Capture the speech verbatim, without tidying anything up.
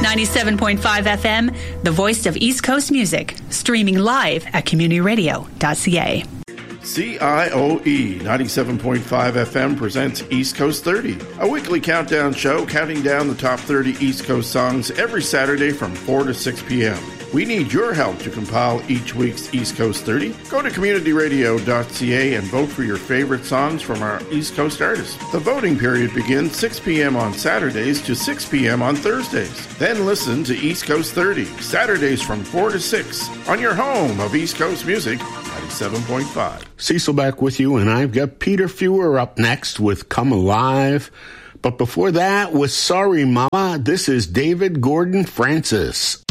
ninety-seven point five F M, the voice of East Coast music, streaming live at community radio dot c a. C I O E ninety-seven point five F M presents East Coast thirty, a weekly countdown show counting down the top thirty East Coast songs every Saturday from four to six p.m. We need your help to compile each week's East Coast thirty. Go to community radio dot c a and vote for your favorite songs from our East Coast artists. The voting period begins six p.m. on Saturdays to six p.m. on Thursdays. Then listen to East Coast thirty, Saturdays from four to six, on your home of East Coast music, ninety-seven point five. Cecil back with you, and I've got Peter Fewer up next with Come Alive. But before that, with Sorry Mama, this is David Gordon Francis.